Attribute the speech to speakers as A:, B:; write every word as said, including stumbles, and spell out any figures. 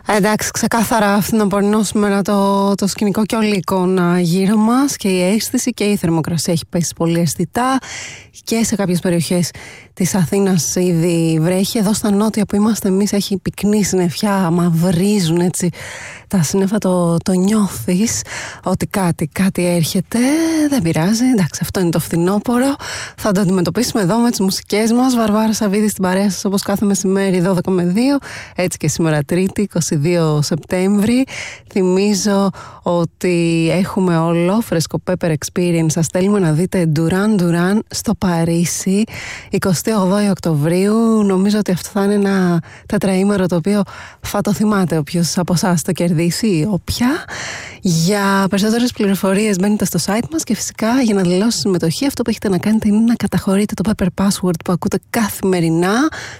A: Εντάξει, ξεκάθαρα φθινοπορεινό σήμερα το, το σκηνικό και όλη η εικόνα γύρω μας και η αίσθηση και η θερμοκρασία έχει πέσει πολύ αισθητά και σε κάποιες περιοχές της Αθήνας ήδη βρέχει. Εδώ στα νότια που είμαστε εμείς έχει πυκνή συννεφιά, μαυρίζουν έτσι τα σύννεφα, το, το νιώθεις ότι κάτι, κάτι έρχεται. Δεν πειράζει, εντάξει, αυτό είναι το φθινόπωρο. Θα το αντιμετωπίσουμε εδώ με τις μουσικές μας. Βαρβάρα Σαββίδη στην παρέα σας όπως κάθε μεσημέρι δώδεκα με δύο, έτσι και σήμερα Τρίτη είκοσι δύο Σεπτέμβρη. Θυμίζω ότι έχουμε ολόφρεσκο Pepper Experience. Σας θέλουμε να δείτε Duran Duran στο Παρίσι εικοστή όγδοη Οκτωβρίου. Νομίζω ότι αυτό θα είναι ένα τετραήμερο το οποίο θα το θυμάται όποιος από εσάς το κερδίσει, όποια. Για περισσότερες πληροφορίες μπαίνετε στο site μας και φυσικά για να δηλώσετε συμμετοχή αυτό που έχετε να κάνετε είναι να καταχωρείτε το Pepper Password που ακούτε καθημερινά